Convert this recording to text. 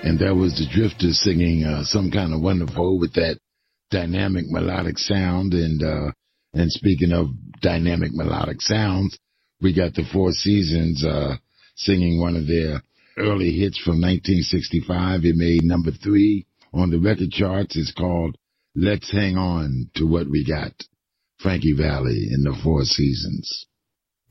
And that was the Drifters singing Some Kind of Wonderful with that dynamic melodic sound. And speaking of dynamic melodic sounds, we got the Four Seasons singing one of their early hits from 1965. It made number 3 on the record charts. It's called Let's Hang On to What We Got. Frankie Valli in the Four Seasons.